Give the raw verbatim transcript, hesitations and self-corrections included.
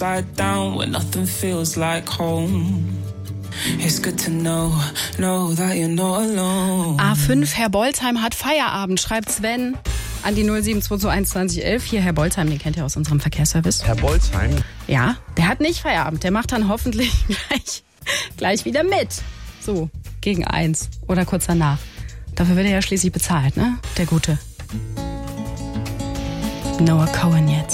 down when nothing feels like home. It's good to know, know that you're not alone. A fünf, Herr Bolzheim hat Feierabend, schreibt Sven an die null sieben zwei zwei eins zwanzig elf. Hier, Herr Bolzheim, den kennt ihr aus unserem Verkehrsservice. Herr Bolzheim? Ja, der hat nicht Feierabend. Der macht dann hoffentlich gleich, gleich wieder mit. So, gegen eins oder kurz danach. Dafür wird er ja schließlich bezahlt, ne? Der Gute. Noah Cohen jetzt.